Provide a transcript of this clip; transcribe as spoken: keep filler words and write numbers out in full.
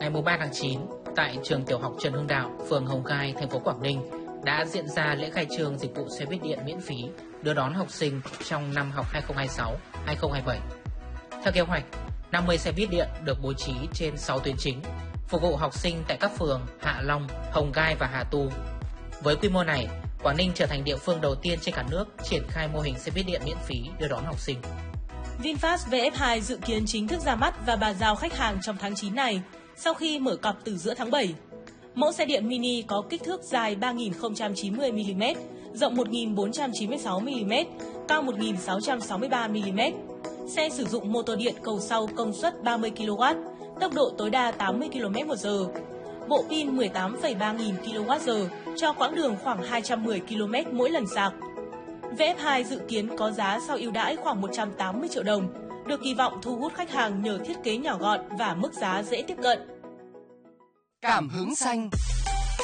Ngày ba tháng chín, tại trường tiểu học Trần Hưng Đạo, phường Hồng Gai, thành phố Quảng Ninh đã diễn ra lễ khai trương dịch vụ xe buýt điện miễn phí đưa đón học sinh trong năm học hai không hai sáu hai không hai bảy. Theo kế hoạch, năm mươi xe buýt điện được bố trí trên sáu tuyến chính, phục vụ học sinh tại các phường Hạ Long, Hồng Gai và Hà Tu. Với quy mô này, Quảng Ninh trở thành địa phương đầu tiên trên cả nước triển khai mô hình xe buýt điện miễn phí đưa đón học sinh. VinFast vê ép hai dự kiến chính thức ra mắt và bàn giao khách hàng trong tháng chín này, sau khi mở cọc từ giữa tháng bảy. Mẫu xe điện mini có kích thước dài ba nghìn không trăm chín mươi mi-li-mét, rộng một nghìn bốn trăm chín mươi sáu mi-li-mét, cao một nghìn sáu trăm sáu mươi ba mi-li-mét. Xe sử dụng mô tô điện cầu sau công suất ba mươi ki lô oát, tốc độ tối đa tám mươi ki lô mét một giờ. Bộ pin mười tám phẩy ba nghìn ki lô oát giờ cho quãng đường khoảng hai trăm mười ki lô mét mỗi lần sạc. vê ép hai dự kiến có giá sau ưu đãi khoảng một trăm tám mươi triệu đồng, được kỳ vọng thu hút khách hàng nhờ thiết kế nhỏ gọn và mức giá dễ tiếp cận. Cảm hứng xanh.